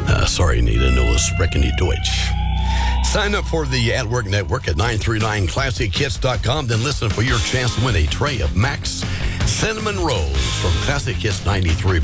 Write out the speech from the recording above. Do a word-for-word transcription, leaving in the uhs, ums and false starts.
Uh, sorry, Nita, no sprechen die Deutsch. Sign up for the At Work Network at nine three nine classic hits dot com. Then listen for your chance to win a tray of Max Cinnamon Rolls from Classic Hits ninety-three.